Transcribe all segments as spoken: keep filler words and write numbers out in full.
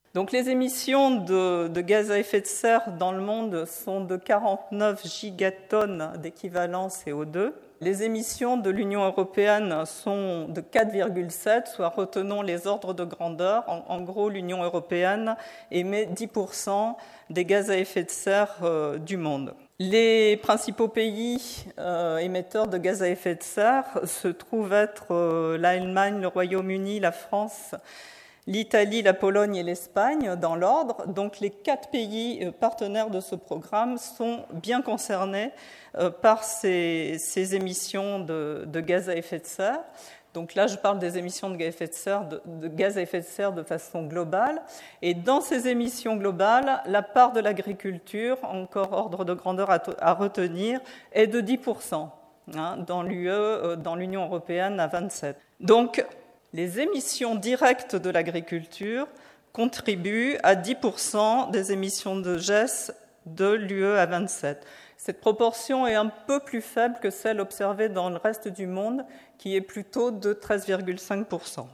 Donc les émissions de, de gaz à effet de serre dans le monde sont de quarante-neuf gigatonnes d'équivalent C O deux. Les émissions de l'Union européenne sont de quatre virgule sept, soit retenons les ordres de grandeur. En, en gros, l'Union européenne émet dix pour cent des gaz à effet de serre euh, du monde. Les principaux pays euh, émetteurs de gaz à effet de serre se trouvent être euh, l'Allemagne, le Royaume-Uni, la France, l'Italie, la Pologne et l'Espagne dans l'ordre. Donc les quatre pays partenaires de ce programme sont bien concernés par ces, ces émissions de, de gaz à effet de serre. Donc là, je parle des émissions de gaz à effet de serre de, de gaz à effet de serre de façon globale. Et dans ces émissions globales, la part de l'agriculture, encore ordre de grandeur à, à retenir, est de dix pour cent, hein, dans l'U E, dans l'Union européenne à vingt-sept. Donc, les émissions directes de l'agriculture contribuent à dix pour cent des émissions de G E S de l'U E à vingt-sept. Cette proportion est un peu plus faible que celle observée dans le reste du monde, qui est plutôt de treize virgule cinq pour cent.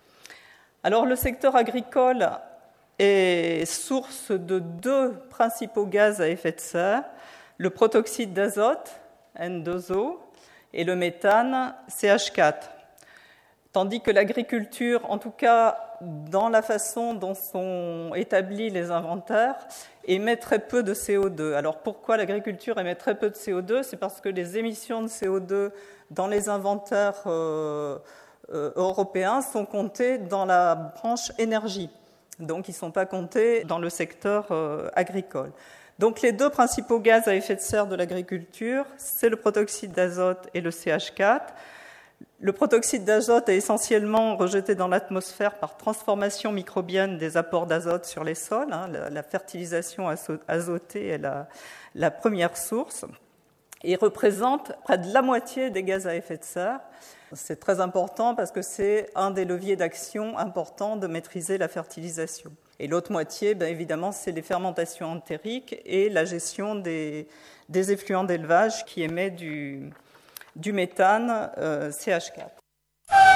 Alors, le secteur agricole est source de deux principaux gaz à effet de serre, le protoxyde d'azote, N deux O, et le méthane, C H quatre. Tandis que l'agriculture, en tout cas dans la façon dont sont établis les inventaires, émet très peu de C O deux. Alors pourquoi l'agriculture émet très peu de C O deux ? C'est parce que les émissions de C O deux dans les inventaires euh, euh, européens sont comptées dans la branche énergie. Donc ils ne sont pas comptés dans le secteur euh, agricole. Donc les deux principaux gaz à effet de serre de l'agriculture, c'est le protoxyde d'azote et le C H quatre. Le protoxyde d'azote est essentiellement rejeté dans l'atmosphère par transformation microbienne des apports d'azote sur les sols. Hein. La, la fertilisation azotée est la, la première source et représente près de la moitié des gaz à effet de serre. C'est très important parce que c'est un des leviers d'action importants de maîtriser la fertilisation. Et l'autre moitié, bien évidemment, c'est les fermentations entériques et la gestion des, des effluents d'élevage qui émet du... du méthane euh, C H quatre.